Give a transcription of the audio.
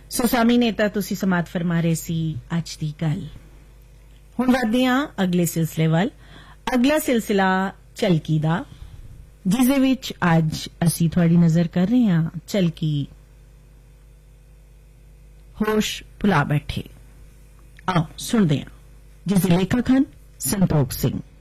ਸੋ ਸਾਮੀ ਨੇਤਾ ਤੁਸੀਂ ਸਮਾਤ ਫਰਮਾ ਰਹੇ ਸੀ ਅੱਜ ਦੀ ਗੱਲ। ਹੁਣ ਵਧਦੇ ਹਾਂ ਅਗਲੇ ਸਿਲਸਿਲੇ ਵੱਲ। ਅਗਲਾ ਸਿਲਸਿਲਾ ਝਲਕੀ ਦਾ, ਜਿਸ ਦੇ ਵਿੱਚ ਅੱਜ ਅਸੀਂ ਤੁਹਾਡੀ ਨਜ਼ਰ ਕਰ ਰਹੇ ਹਾਂ ਝਲਕੀ ਹੋਸ਼ ਭੁਲਾ ਬੈਠੇ। ਆਓ ਸੁਣਦੇ ਹਾਂ, ਜਿਸ ਦੇ ਲੇਖਕ ਹਨ ਸੰਤੋਖ ਸਿੰਘ।